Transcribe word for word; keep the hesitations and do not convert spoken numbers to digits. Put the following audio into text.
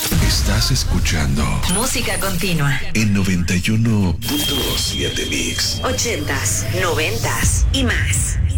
Estás escuchando Música Continua en noventa y uno punto siete Mix. Ochentas, noventas y más.